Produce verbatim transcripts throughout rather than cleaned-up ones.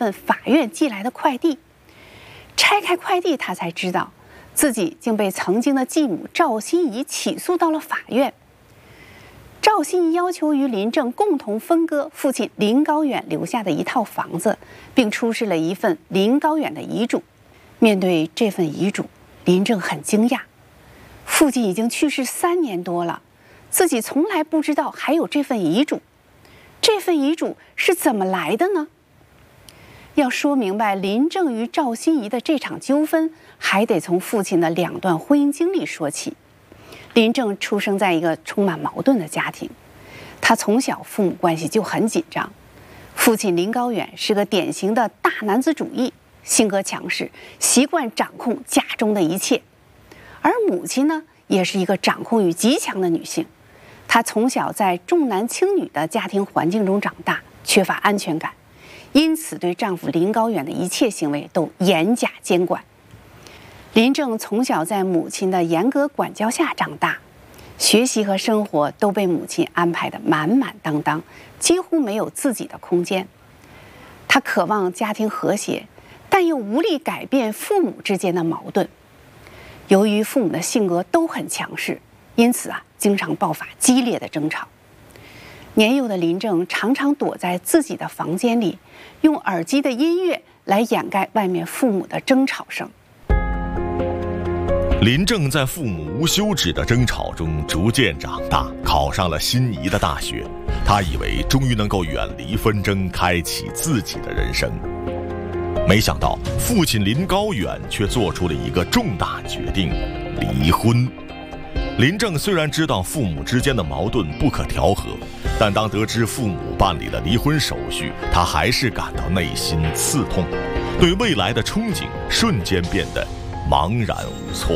份法院寄来的快递。拆开快递，他才知道自己竟被曾经的继母赵心怡起诉到了法院。赵心怡要求与林正共同分割父亲林高远留下的一套房子，并出示了一份林高远的遗嘱。面对这份遗嘱，林正很惊讶，父亲已经去世三年多了，自己从来不知道还有这份遗嘱。这份遗嘱是怎么来的呢？要说明白林正与赵心怡的这场纠纷，还得从父亲的两段婚姻经历说起。林正出生在一个充满矛盾的家庭，他从小父母关系就很紧张。父亲林高远是个典型的大男子主义，性格强势，习惯掌控家中的一切。而母亲呢，也是一个掌控欲极强的女性。她从小在重男轻女的家庭环境中长大，缺乏安全感，因此对丈夫林高远的一切行为都严加监管。林正从小在母亲的严格管教下长大，学习和生活都被母亲安排得满满当当，几乎没有自己的空间。他渴望家庭和谐，但又无力改变父母之间的矛盾。由于父母的性格都很强势，因此啊，经常爆发激烈的争吵。年幼的林正常常躲在自己的房间里，用耳机的音乐来掩盖外面父母的争吵声。 林正在父母无休止的争吵中逐渐长大，考上了心仪的大学。他以为终于能够远离纷争，开启自己的人生。没想到父亲林高远却做出了一个重大决定：离婚。林正虽然知道父母之间的矛盾不可调和，但当得知父母办理了离婚手续，他还是感到内心刺痛，对未来的憧憬瞬间变得茫然无措。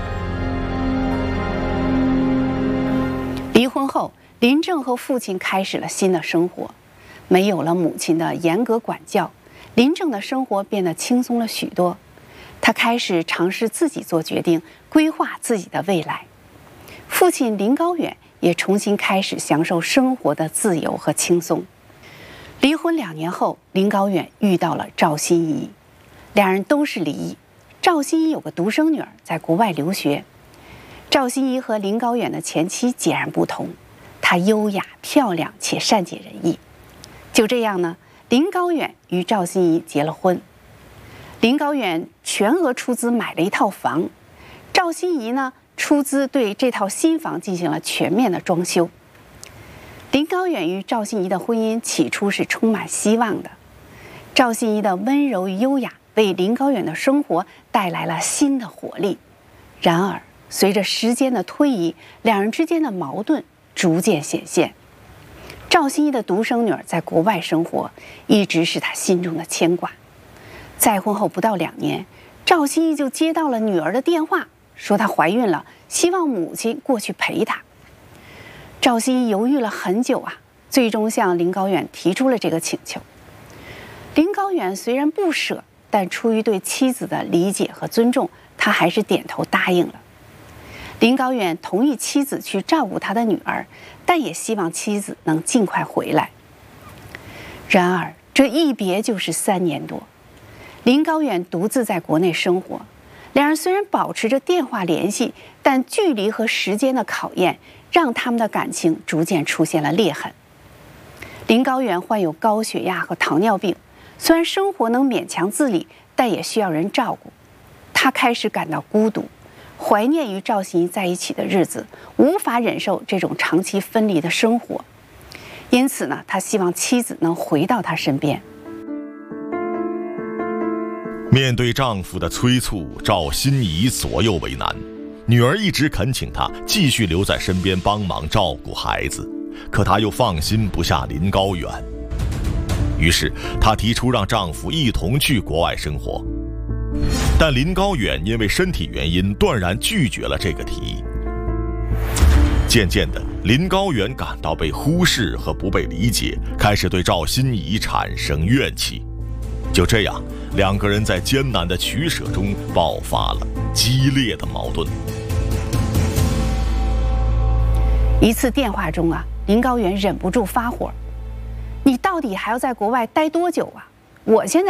离婚后，林正和父亲开始了新的生活，没有了母亲的严格管教，林正的生活变得轻松了许多。他开始尝试自己做决定，规划自己的未来。父亲林高远也重新开始享受生活的自由和轻松。离婚两年后，林高远遇到了赵心怡，两人都是离异。赵心怡有个独生女儿在国外留学。赵心怡和林高远的前妻截然不同，她优雅漂亮且善解人意。就这样呢，林高远与赵心怡结了婚。林高远全额出资买了一套房，赵心怡呢出资对这套新房进行了全面的装修。林高远与赵心怡的婚姻起初是充满希望的，赵心怡的温柔与优雅为林高远的生活带来了新的活力。然而随着时间的推移，两人之间的矛盾逐渐显现。赵心怡的独生女儿在国外生活，一直是她心中的牵挂。再婚后不到两年，赵心怡就接到了女儿的电话，说她怀孕了，希望母亲过去陪她。赵心怡犹豫了很久啊，最终向林高远提出了这个请求。林高远虽然不舍，但出于对妻子的理解和尊重，他还是点头答应了。林高远同意妻子去照顾他的女儿，但也希望妻子能尽快回来。然而这一别就是三年多，林高远独自在国内生活，两人虽然保持着电话联系，但距离和时间的考验让他们的感情逐渐出现了裂痕。林高远患有高血压和糖尿病，虽然生活能勉强自理，但也需要人照顾。他开始感到孤独，怀念与赵心怡在一起的日子，无法忍受这种长期分离的生活。因此呢，他希望妻子能回到他身边。 面对丈夫的催促，赵心怡左右为难。女儿一直恳请她继续留在身边帮忙照顾孩子，可她又放心不下林高远。于是她提出让丈夫一同去国外生活，但林高远因为身体原因断然拒绝了这个提议。渐渐的，林高远感到被忽视和不被理解，开始对赵心怡产生怨气。就这样，两个人在艰难的取舍中爆发了激烈的矛盾。 一次电话中啊，林高远忍不住发火：“你到底还要在国外待多久啊？我现在